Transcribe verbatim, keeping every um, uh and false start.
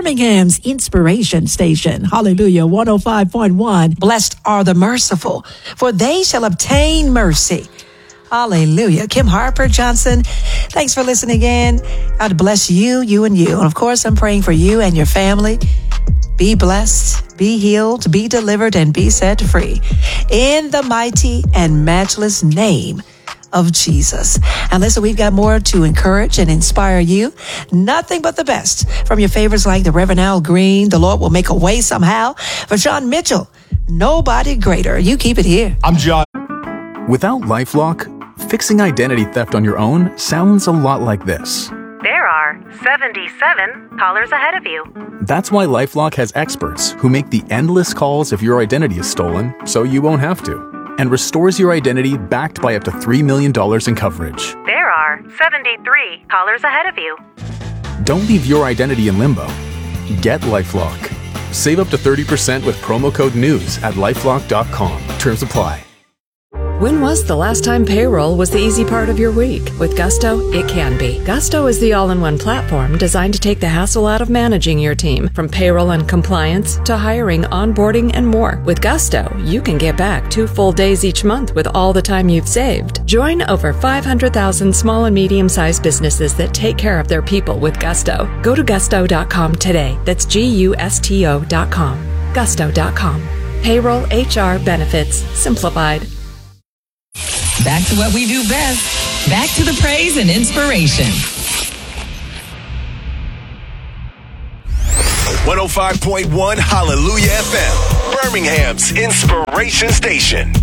Birmingham's inspiration station. Hallelujah. one oh five point one. Blessed are the merciful, for they shall obtain mercy. Hallelujah. Kim Harper Johnson, thanks for listening in. God bless you, you and you. And of course, I'm praying for you and your family. Be blessed, be healed, be delivered, and be set free. In the mighty and matchless name of Jesus. And listen, we've got more to encourage and inspire you. Nothing but the best from your favorites like the Reverend Al Green. The Lord will make a way somehow. For John Mitchell, nobody greater. You keep it here. I'm John. Without LifeLock, fixing identity theft on your own sounds a lot like this. There are seventy-seven callers ahead of you. That's why LifeLock has experts who make the endless calls if your identity is stolen, so you won't have to, and restores your identity backed by up to three million dollars in coverage. There are seventy-three callers ahead of you. Don't leave your identity in limbo. Get LifeLock. Save up to thirty percent with promo code NEWS at lifelock dot com. Terms apply. When was the last time payroll was the easy part of your week? With Gusto, it can be. Gusto is the all-in-one platform designed to take the hassle out of managing your team, from payroll and compliance to hiring, onboarding, and more. With Gusto, you can get back two full days each month with all the time you've saved. Join over five hundred thousand small and medium-sized businesses that take care of their people with Gusto. Go to gusto dot com today. That's G U S T O dot com. gusto dot com. Payroll, H R, benefits, simplified. Back to what we do best. Back to the praise and inspiration. one oh five point one Hallelujah F M, Birmingham's inspiration station.